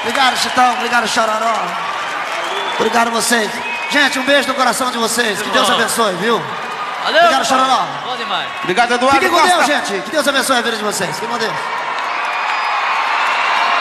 Obrigado, Chitão. Obrigado, Chororó. Obrigado a vocês. Gente, um beijo no coração de vocês. Que Deus abençoe, viu? Valeu, obrigado, Chororó. Bom demais. Obrigado, Eduardo Fiquem com Costa. Deus, gente. Que Deus abençoe a vida de vocês. Fiquem com Deus.